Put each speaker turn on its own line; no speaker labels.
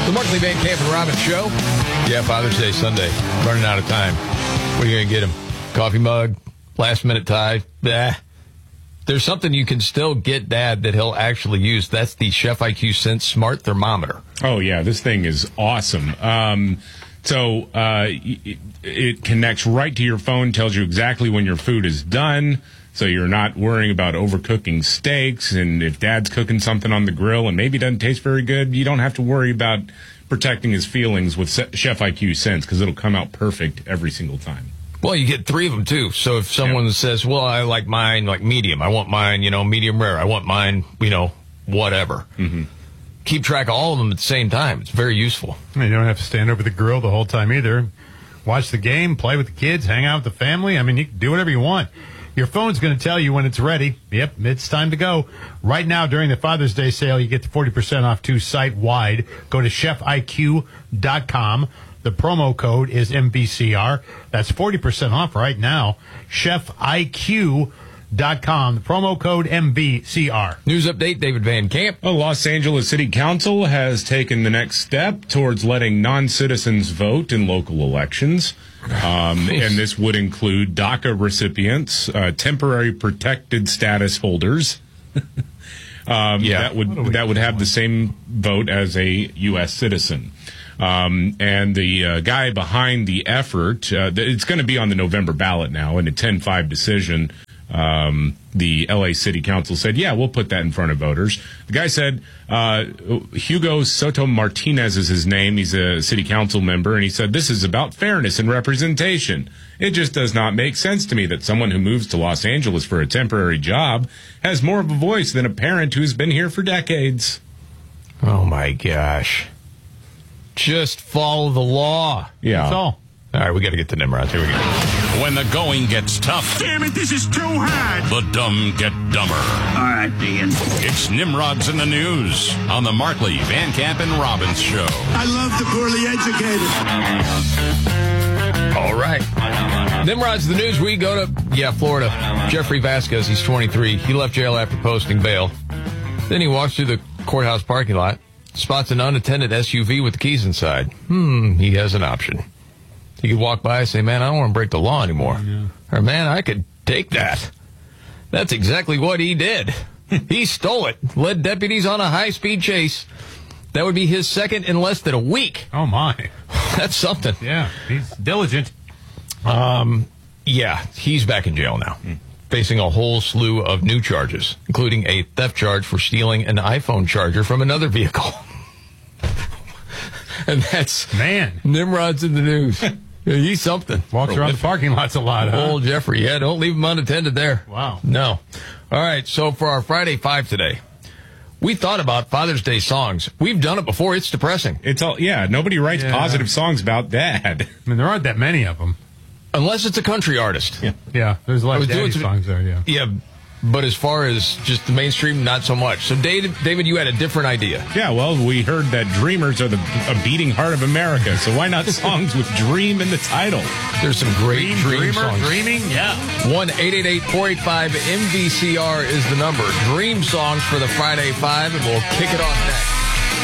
The Markley Van Camp and Robbins Show. Yeah, Father's Day Sunday. Running out of time. What are you going to get him? Coffee mug? Last minute tie? Bah. There's something you can still get Dad that he'll actually use. That's the Chef IQ Sense Smart Thermometer.
Oh, yeah. This thing is awesome. It connects right to your phone, tells you exactly when your food is done. So you're not worrying about overcooking steaks, and if Dad's cooking something on the grill and maybe doesn't taste very good, you don't have to worry about protecting his feelings with Chef IQ Sense, because it'll come out perfect every single time.
Well, you get 3 of them, too. So if someone says, well, I like mine like medium, I want mine, medium rare, I want mine, whatever. Mm-hmm. Keep track of all of them at the same time. It's very useful.
You don't have to stand over the grill the whole time either. Watch the game, play with the kids, hang out with the family. I mean, you can do whatever you want. Your phone's going to tell you when it's ready. Yep, it's time to go. Right now, during the Father's Day sale, you get the 40% off site-wide. Go to chefiq.com. The promo code is MVCR. That's 40% off right now. chefiq.com. The promo code MVCR.
News update, David Van Camp.
Well, Los Angeles City Council has taken the next step towards letting non-citizens vote in local elections. And this would include DACA recipients, temporary protected status holders. That would have the same vote as a U.S. citizen. And the guy behind the effort, it's going to be on the November ballot now in a 10-5 decision. The LA City Council said, yeah, we'll put that in front of voters. The guy said, Hugo Soto Martinez is his name. He's a city council member. And he said, this is about fairness and representation. It just does not make sense to me that someone who moves to Los Angeles for a temporary job has more of a voice than a parent who's been here for decades.
Oh, my gosh. Just follow the law.
Yeah.
That's all. All right, we got to get to Nimrod. Here we go.
When the going gets tough.
Damn it, this is too hard.
The dumb get dumber.
All right, Dean.
It's Nimrod's in the News on the Markley, Van Camp, and Robbins Show.
I love the poorly educated.
All right. Nimrod's the News. We go to, Florida. Jeffrey Vasquez, he's 23. He left jail after posting bail. Then he walks through the courthouse parking lot, spots an unattended SUV with the keys inside. He has an option. He could walk by and say, man, I don't want to break the law anymore. Yeah. Or, man, I could take that. That's exactly what he did. He stole it, led deputies on a high-speed chase. That would be his second in less than a week.
Oh, my.
That's something.
Yeah, he's diligent.
He's back in jail now, facing a whole slew of new charges, including a theft charge for stealing an iPhone charger from another vehicle. And that's Nimrod's in the News. He's something.
Walks around the parking lots a lot, huh?
Old Jeffrey. Yeah, don't leave him unattended there.
Wow.
No. All right, so for our Friday 5 today, we thought about Father's Day songs. We've done it before. It's depressing.
Nobody writes positive songs about Dad.
I mean, there aren't that many of them.
Unless it's a country artist.
Yeah, there's a lot of daddy songs there, yeah.
Yeah, but as far as just the mainstream, not so much. So, David, you had a different idea.
Yeah, well, we heard that dreamers are a beating heart of America, so why not songs with dream in the title?
There's some great dream songs.
Dreaming, yeah.
1-888-485-MVCR is the number. Dream songs for the Friday 5, and we'll kick it off next.